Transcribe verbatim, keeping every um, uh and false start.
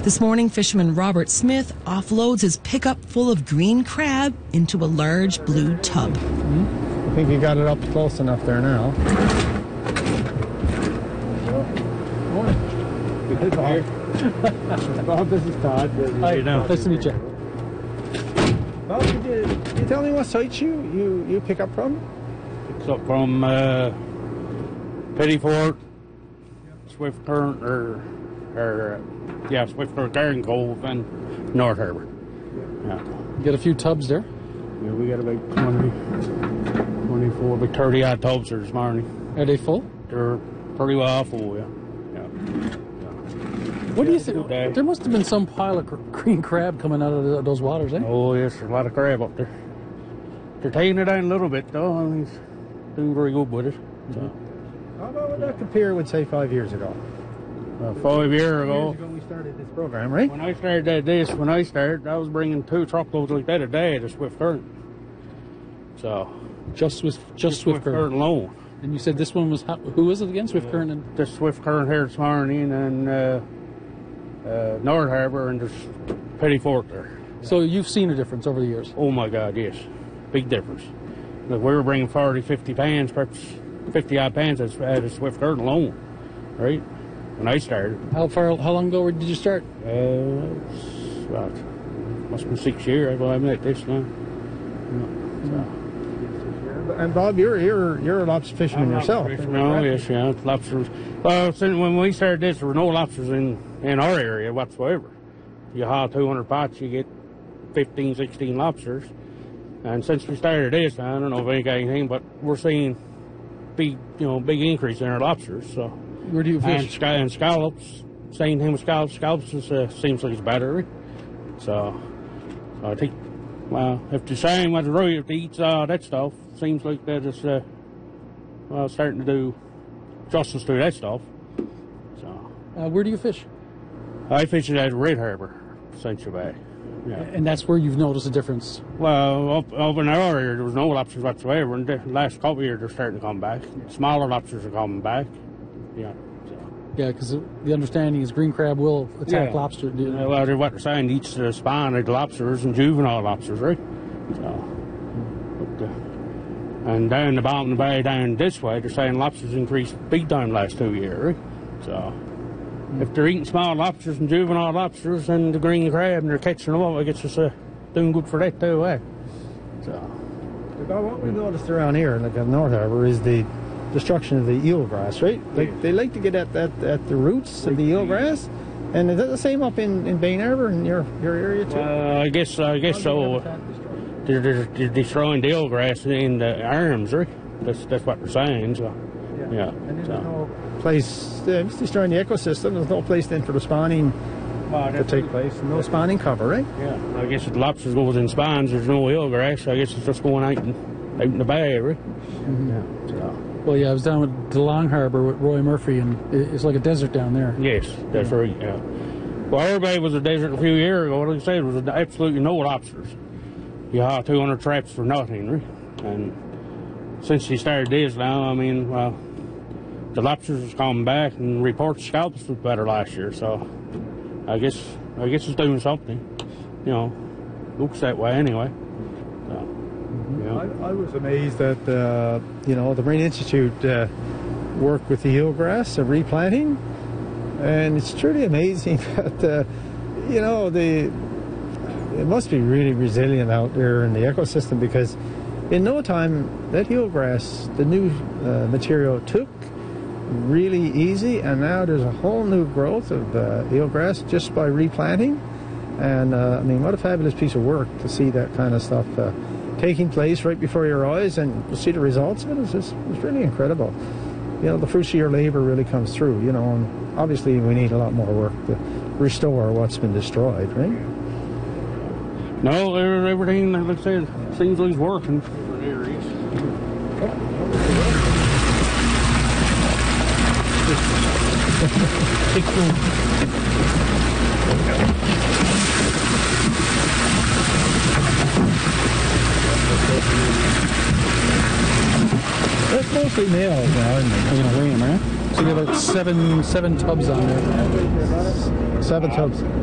This morning, fisherman Robert Smith offloads his pickup full of green crab into a large blue tub. Mm-hmm. I think you got it up close enough there now. Good Bob. Bob, this is Todd. How you doing? Nice to meet you. Bob, could you, could you tell me what sites you, you, you pick up from? It's up from uh, Petty Fort, Swift Current, or, or uh, yeah, Swift Current, Garden Cove, and North Harbour. Yeah. You got a few tubs there? Yeah, we got about twenty, twenty-four, about thirty odd tubs here this morning. Are they full? They're pretty well full, yeah. yeah. What do you think? There must have been some pile of green crab coming out of those waters, eh? Oh, yes, there's a lot of crab up there. They're taking it down a little bit, though, and he's doing very good with it. So. How about would that compare with, say, five years ago? Uh, five years ago. Five years ago we started this program, right? When I started this, when I started, I was bringing two truckloads like that a day to Swift Current. So. Just with just Swift Current alone. And you said this one was, who was it again? Swift Current? And the Swift Current here this morning, and uh, uh, North Harbour, and there's Petty Fort there. So you've seen a difference over the years? Oh my God, yes. Big difference. Look, we were bringing forty, fifty pounds, perhaps fifty odd pounds at a Swift Current alone, right? When I started. How far, how long ago did you start? Uh, it's about, must have been six years, I've been at this now. So. And Bob, you're you're you're a lobster fisherman yourself. No, yes, yeah, lobsters. Well, since when we started this, there were no lobsters in in our area whatsoever. You haul two hundred pots, you get fifteen, sixteen lobsters. And since we started this, I don't know if any got anything, but we're seeing big, you know, big increase in our lobsters. So. Where do you fish? And, and scallops, same thing with scallops. Scallops is, uh, seems like it's better. So, so I think. Well, if the same with the roy, if they eat uh, that stuff, seems like that is uh, well, starting to do justice to that stuff. So, uh, where do you fish? I fish it at Red Harbour, Central Bay. Yeah. And that's where you've noticed a difference? Well, up, up in our area, there was no lobsters whatsoever. In the last couple of years, they're starting to come back. Smaller lobsters are coming back. Yeah. Yeah, because the understanding is green crab will attack yeah. lobster. Yeah, well, they're what they're saying, eats the spawn of the lobsters and juvenile lobsters, right? So, but, uh, and down the bottom of the bay, down this way, they're saying lobsters increased big time last two years, right? So, mm. if they're eating small lobsters and juvenile lobsters and the green crab and they're catching them up, I guess it's uh, doing good for that too, eh? So. What we've noticed around here, like at North Harbour, is the destruction of the eelgrass, right? Like yeah. They like to get at that at, at the roots of the eelgrass, and is that the same up in in Bain Harbour in your your area too? Uh, I guess I guess so. They're, they're, they're destroying the eelgrass in the arms, right? That's that's what they're saying. So yeah, yeah. And there's so. no place. Uh, it's destroying the ecosystem. There's no place then for the spawning well, to take place. No spawning cover, right? Yeah. I guess if the lobsters goes in spawns, there's no eelgrass. I guess it's just going out in, out in the bay, right? Mm-hmm. Yeah. So. Well, yeah, I was down with the Long Harbour with Roy Murphy, and it's like a desert down there. Yes, that's yeah. right, yeah. Well, our bay was a desert a few years ago. Like I said, it was absolutely no lobsters. You haul two hundred traps for nothing, right? And since he started this now, I mean, well, the lobsters was coming back, and reports scallops was better last year, so I guess I guess it's doing something. You know, looks that way anyway. I, I was amazed that, uh, you know, the Marine Institute uh, worked with the eelgrass, uh, replanting, and it's truly amazing that, uh, you know, the it must be really resilient out there in the ecosystem, because in no time that eelgrass, the new uh, material took really easy, and now there's a whole new growth of uh, eelgrass just by replanting. And, uh, I mean, what a fabulous piece of work to see that kind of stuff uh, taking place right before your eyes, and to see the results of it is just, it's really incredible. You know, the fruits of your labor really comes through, you know, and obviously we need a lot more work to restore what's been destroyed, right? No, everything, like I said, seems like it's working for different areas. That's mostly males now, isn't it? You're gonna weigh them, right? So you got about seven seven tubs on there. Seven tubs.